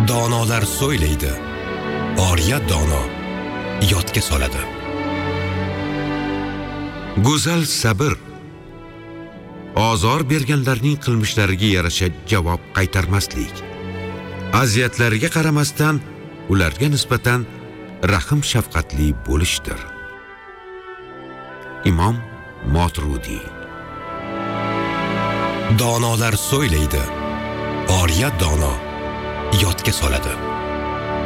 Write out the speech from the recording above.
Donolar so'ylaydi, oriya dono yodga soladi. Go'zal sabr ozor berganlarning qilmishlariga yarasha javob qaytarmaslik. Aziyatlariga qaramasdan ularga nisbatan rahim shafqatli bo'lishdir. Imom Moturudi. Donolar so'ylaydi, oriya dono yodga soladi.